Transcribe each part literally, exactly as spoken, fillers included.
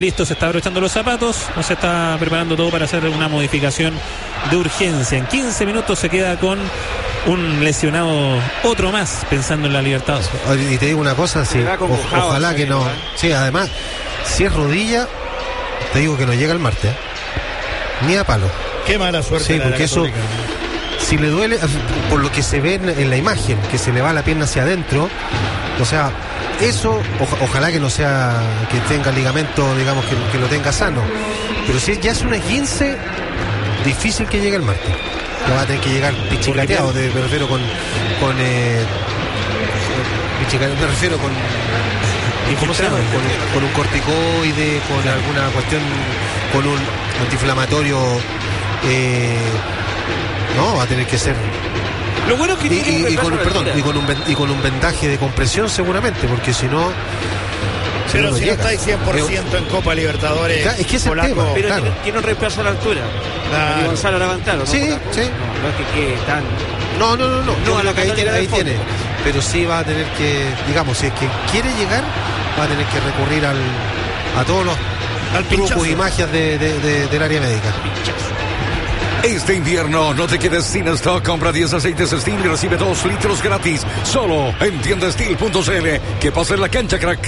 Listo, se está abrochando los zapatos, no se está preparando todo para hacer una modificación de urgencia. En quince minutos se queda con un lesionado, otro más, pensando en la Libertadores. Y te digo una cosa, sí, o, ojalá que no. Sí, además, si es rodilla, te digo que no llega el martes, ¿eh? Ni a palo. Qué mala suerte. Sí, la porque de la eso, si le duele, por lo que se ve en, en la imagen, que se le va la pierna hacia adentro, o sea, eso, o, ojalá que no sea, que tenga ligamento, digamos, que, que lo tenga sano. Pero si ya es una quince, difícil que llegue el martes. No va a tener que llegar pichicateado, me refiero con, con eh, me refiero con, ¿cómo se llama? Con, con un corticoide, con alguna cuestión, con un antiinflamatorio, eh, no, va a tener que ser. Lo bueno es que y, tiene y, y con, perdón, y con un y con un vendaje de compresión seguramente, porque si no. Pero no si llega. No estáis cien por ciento en Copa Libertadores, es que es el tema, pero claro. tiene, tiene un reemplazo a la altura. Claro. Y Gonzalo Lavantaro, ¿no? Sí, sí. No, no es que quede tan. No, no, no, no. No, a la que ahí tiene, ahí tiene. Pero sí va a tener que, digamos, si es que quiere llegar, va a tener que recurrir al a todos los al trucos pinchazo. Y magias de, de, de, del área médica. Este invierno no te quedes sin stock. Compra diez aceites Steel y recibe dos litros gratis. Solo en tienda steel punto c l. Que pase en la cancha, crack.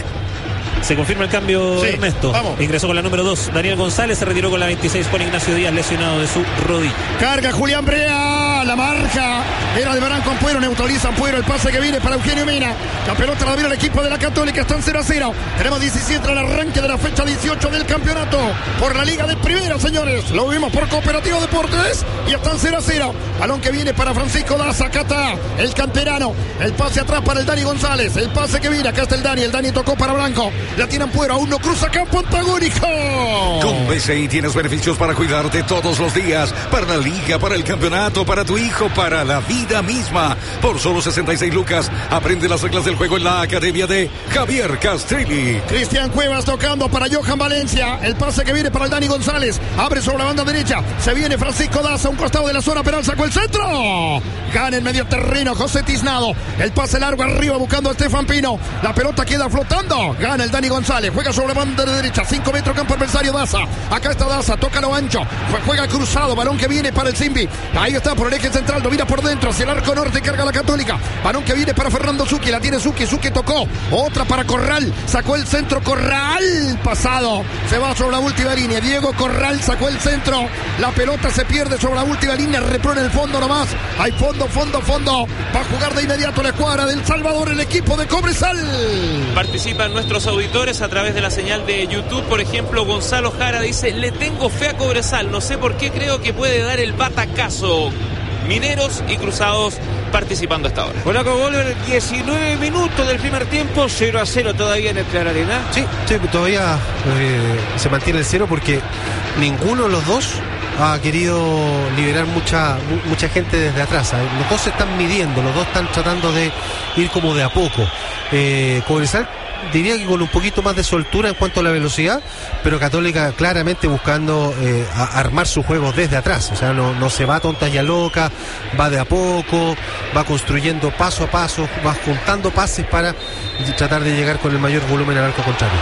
Se confirma el cambio, sí, Ernesto. Vamos. Ingresó con la número dos. Daniel González se retiró con la veintiséis por Ignacio Díaz, lesionado de su rodilla. Carga Julián Brea. La marca era de Barranco Ampuero. Neutraliza Ampuero. El pase que viene para Eugenio Mena. La pelota la viene el equipo de la Católica. Están cero a cero. Tenemos diecisiete al arranque de la fecha dieciocho del campeonato. Por la Liga de Primera, señores. Lo vimos por Cooperativo Deportes. Y están cero a cero. Balón que viene para Francisco Daza. Acá está el canterano. El pase atrás para el Dani González. El pase que viene. Acá está el Dani. El Dani tocó para Blanco. La tiene Ampuero, aún no cruza campo antagónico. Con B C I tienes beneficios para cuidarte todos los días. Para la liga, para el campeonato, para tu hijo, para la vida misma. Por solo sesenta y seis lucas, aprende las reglas del juego en la academia de Javier Castrilli. Cristian Cuevas tocando para Johan Valencia. El pase que viene para el Dani González. Abre sobre la banda derecha. Se viene Francisco Daza, un costado de la zona penal, sacó el centro. Gana el medio terreno José Tiznado. El pase largo arriba buscando a Estefan Pino. La pelota queda flotando. Gana el Dani González. Juega sobre la banda de derecha, cinco metros campo adversario Daza. Acá está Daza, toca lo ancho, juega cruzado, balón que viene para el Simbi. Ahí está por el eje central, domina por dentro hacia el arco norte, carga la Católica. Balón que viene para Fernando Zucchi, la tiene Zucchi, Zucchi tocó, otra para Corral, sacó el centro Corral, pasado, se va sobre la última línea. Diego Corral sacó el centro, la pelota se pierde sobre la última línea, repro en el fondo nomás. Hay fondo, fondo, fondo. Va a jugar de inmediato la escuadra del Salvador, el equipo de Cobresal. Participan nuestros auditores a través de la señal de YouTube. Por ejemplo, Gonzalo Jara dice: le tengo fe a Cobresal, no sé por qué, creo que puede dar el batacazo. Mineros y Cruzados participando hasta ahora. Polaco Golver, diecinueve minutos del primer tiempo, cero a cero todavía en el Clara Arena. Sí, sí, todavía eh, se mantiene el cero porque ninguno de los dos ha querido liberar mucha mucha gente desde atrás. ¿eh? Los dos se están midiendo, los dos están tratando de ir como de a poco. Eh, Cobresal diría que con un poquito más de soltura en cuanto a la velocidad, pero Católica claramente buscando eh, a, armar su juego desde atrás, o sea, no, no se va tonta y a loca, va de a poco, va construyendo paso a paso, va juntando pases para tratar de llegar con el mayor volumen al arco contrario.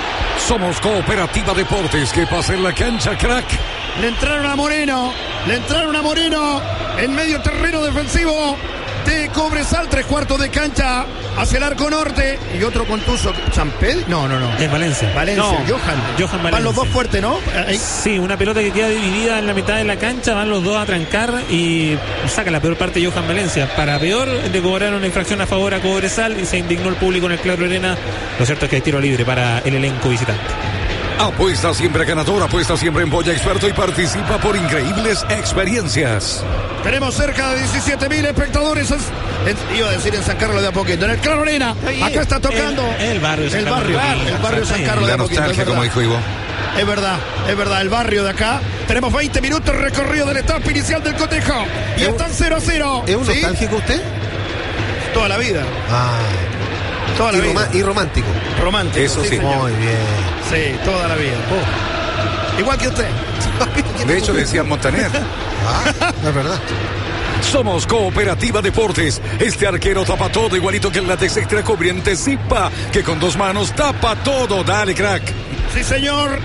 Somos Cooperativa Deportes, que pasa en la cancha, crack. Le entraron a Moreno, le entraron a Moreno en medio terreno defensivo de Cobresal, tres cuartos de cancha hacia el arco norte y otro contuso. ¿Champel? No, no, no. Es Valencia. Valencia, no, Johan. Johan Valencia. Van los dos fuertes, ¿no? Ahí. Sí, una pelota que queda dividida en la mitad de la cancha, van los dos a trancar y saca la peor parte Johan Valencia. Para peor, le cobraron una infracción a favor a Cobresal y se indignó el público en el Claro Arena. Lo cierto es que hay tiro libre para el elenco visitante. Apuesta siempre ganador, apuesta siempre en Boya Experto y participa por increíbles experiencias. Tenemos cerca de diecisiete mil espectadores. En, en, iba a decir en San Carlos de a poquito. En el Claro Arena, acá está tocando. El, el barrio, el barrio, barrio, el barrio San Carlos de a poquito. La nostalgia, como dijo Ivo. Es verdad, es verdad, el barrio de acá. Tenemos veinte minutos recorrido del etapa inicial del cotejo. Y ¿Es están cero a cero. ¿Es un ¿sí? nostálgico usted? Toda la vida. Ah. Toda la y, vida. Roma- y romántico. Romántico. Eso sí. Muy bien. Sí, toda la vida. Oh. Igual que usted. De hecho, le decían Montaner. Ah, es verdad. Somos Cooperativa Deportes. Este arquero tapa todo, igualito que el látex extra cubriente Zipa, que con dos manos tapa todo. Dale, crack. Sí, señor.